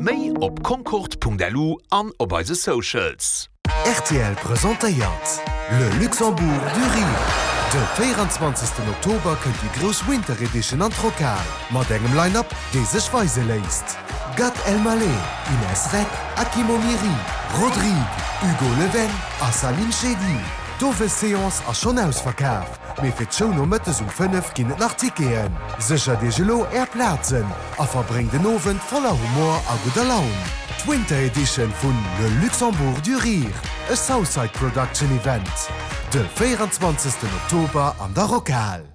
Mei op Concord.lu an op eise Socials. RTL präsentéiert Le Luxembourg du Rire. De 24. Oktober kënnt die Gros Winter Edition an Trokal, mat engem Line-up déi sech weise léist. Gad Elmaleh, Inès Rek, Akimo Miri, Rodrigue, Hugo Leven a Saline Chedi. Dowe Seance a schon ausverkaaf, méi fir d'Show no Mëttes 5 ginn et nach Tikeen. Secher de Gelo Plazen, a verbring den Owen voller Humor a guter Laun. Winter Edition vun Le Luxembourg du Rire, e Southside Production Event. De 24. Oktober an der Rokal.